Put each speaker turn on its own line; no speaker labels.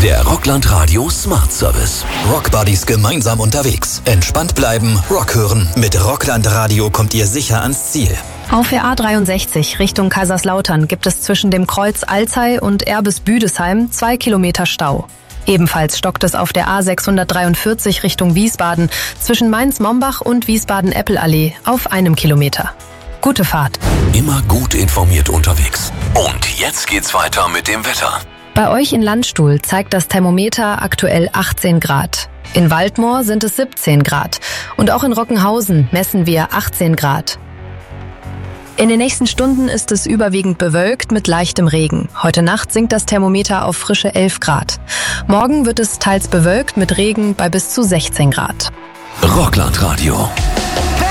Der Rockland Radio Smart Service. Rockbuddies gemeinsam unterwegs. Entspannt bleiben, Rock hören. Mit Rockland Radio kommt ihr sicher ans Ziel.
Auf der A63 Richtung Kaiserslautern gibt es zwischen dem Kreuz Alzey und Erbes-Büdesheim 2 Kilometer Stau. Ebenfalls stockt es auf der A643 Richtung Wiesbaden zwischen Mainz-Mombach und Wiesbaden-Eppelallee auf 1 Kilometer. Gute Fahrt.
Immer gut informiert unterwegs. Und jetzt geht's weiter mit dem Wetter.
Bei euch in Landstuhl zeigt das Thermometer aktuell 18 Grad. In Waldmoor sind es 17 Grad. Und auch in Rockenhausen messen wir 18 Grad. In den nächsten Stunden ist es überwiegend bewölkt mit leichtem Regen. Heute Nacht sinkt das Thermometer auf frische 11 Grad. Morgen wird es teils bewölkt mit Regen bei bis zu 16 Grad.
Rockland Radio.